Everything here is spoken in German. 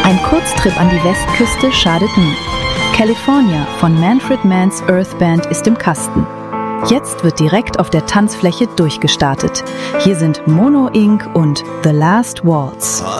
Ein Kurztrip an die Westküste schadet nie. California von Manfred Mann's Earth Band ist im Kasten. Jetzt wird direkt auf der Tanzfläche durchgestartet. Hier sind Mono Inc. und The Last Waltz.